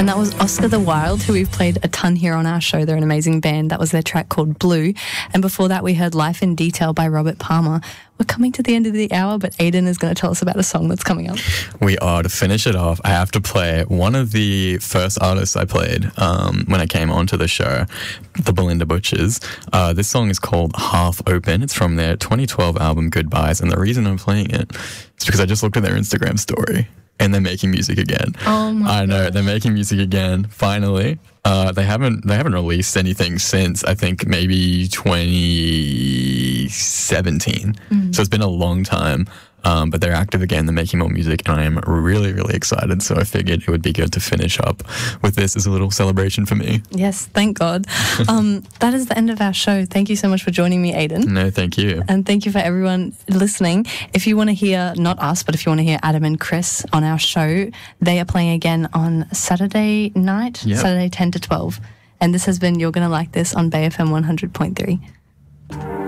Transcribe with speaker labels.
Speaker 1: that was Oscar the Wild, who we've played a ton here on our show. They're an amazing band. That was their track called Blue. And before that, we heard Life in Detail by Robert Palmer. We're coming to the end of the hour, but Aiden is going to tell us about a song that's coming up.
Speaker 2: We are. To finish it off, I have to play one of the first artists I played when I came onto the show, the Belinda Butchers. This song is called Half Open. It's from their 2012 album Goodbyes, and the reason I'm playing it is because I just looked at their Instagram story. And they're making music again.
Speaker 1: Oh my!
Speaker 2: I know, they're making music again. Finally, they haven't released anything since I think maybe 2017. So it's been a long time. But they're active again. They're making more music, and I am really, really excited. So I figured it would be good to finish up with this as a little celebration for me.
Speaker 1: Yes, thank God. That is the end of our show. Thank you so much for joining me, Aiden.
Speaker 2: No, thank you.
Speaker 1: And thank you for everyone listening. If you want to hear, not us, but if you want to hear Adam and Chris on our show, they are playing again on Saturday night, Saturday 10 to 12. And this has been You're Gonna Like This on Bay FM 100.3.